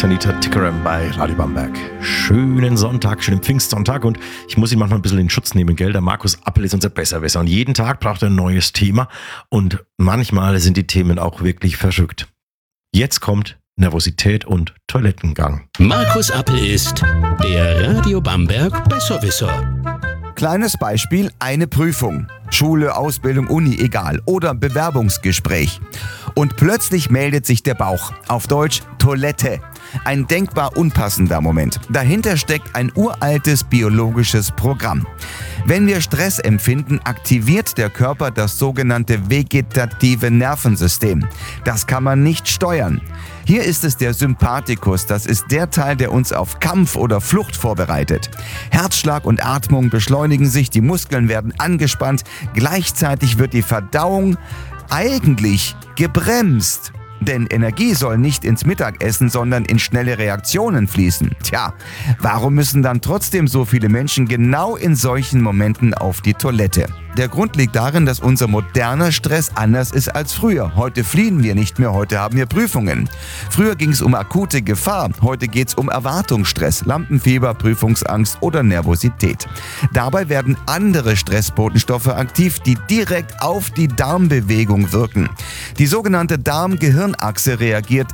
Tanita Tikaram bei Radio Bamberg. Schönen Sonntag, schönen Pfingstsonntag und ich muss ihn manchmal ein bisschen in Schutz nehmen, gell? Der Markus Appel ist unser Besserwisser und jeden Tag braucht er ein neues Thema und manchmal sind die Themen auch wirklich verrückt. Jetzt kommt Nervosität und Toilettengang. Markus Appel ist der Radio Bamberg Besserwisser. Kleines Beispiel, eine Prüfung. Schule, Ausbildung, Uni, egal. Oder Bewerbungsgespräch. Und plötzlich meldet sich der Bauch. Auf Deutsch Toilette. Ein denkbar unpassender Moment. Dahinter steckt ein uraltes biologisches Programm. Wenn wir Stress empfinden, aktiviert der Körper das sogenannte vegetative Nervensystem. Das kann man nicht steuern. Hier ist es der Sympathikus, das ist der Teil, der uns auf Kampf oder Flucht vorbereitet. Herzschlag und Atmung beschleunigen sich, die Muskeln werden angespannt, gleichzeitig wird die Verdauung eigentlich gebremst. Denn Energie soll nicht ins Mittagessen, sondern in schnelle Reaktionen fließen. Tja, warum müssen dann trotzdem so viele Menschen genau in solchen Momenten auf die Toilette? Der Grund liegt darin, dass unser moderner Stress anders ist als früher. Heute fliehen wir nicht mehr, heute haben wir Prüfungen. Früher ging es um akute Gefahr, heute geht es um Erwartungsstress, Lampenfieber, Prüfungsangst oder Nervosität. Dabei werden andere Stressbotenstoffe aktiv, die direkt auf die Darmbewegung wirken. Die sogenannte Darm-Gehirn-Achse reagiert